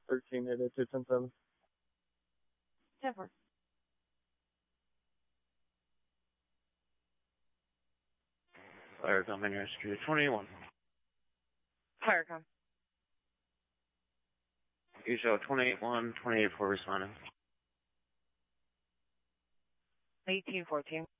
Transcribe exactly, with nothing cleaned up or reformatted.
thirteen eight eight two ten seven. ten four. Fire coming rescue twenty-one. Fire com. You show twenty-eight one, twenty-eight four responding. eighteen fourteen.